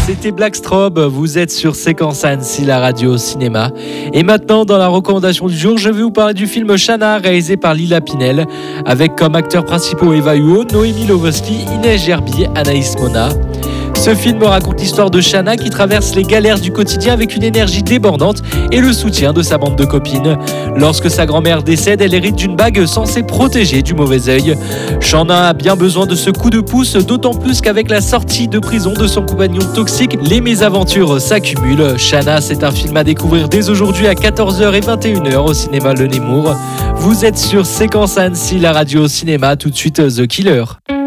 C'était Black Strobe, vous êtes sur Séquence Annecy, la radio cinéma. Et maintenant, dans la recommandation du jour, je vais vous parler du film Shanna, réalisé par Lila Pinel, avec comme acteurs principaux Eva Huo, Noémie Lovoski, Inès Gerbi, Anaïs Mona. Ce film raconte l'histoire de Shanna qui traverse les galères du quotidien avec une énergie débordante et le soutien de sa bande de copines. Lorsque sa grand-mère décède, elle hérite d'une bague censée protéger du mauvais œil. Shanna a bien besoin de ce coup de pouce, d'autant plus qu'avec la sortie de prison de son compagnon toxique, les mésaventures s'accumulent. Shanna, c'est un film à découvrir dès aujourd'hui à 14h et 21h au cinéma Le Nemours. Vous êtes sur Séquence Annecy, la radio cinéma, tout de suite The Killer.